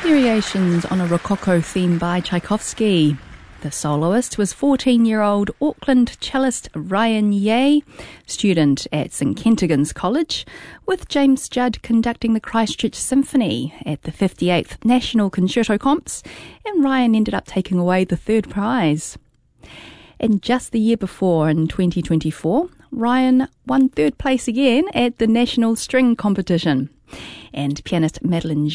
Variations on a Rococo theme by Tchaikovsky. The soloist was 14-year-old Auckland cellist Ryan Yeh, student at St Kentigern's College, with James Judd conducting the Christchurch Symphony at the 58th National Concerto Comps, and Ryan ended up taking away the third prize. And just the year before, in 2024, Ryan won third place again at the National String Competition. And pianist Madeline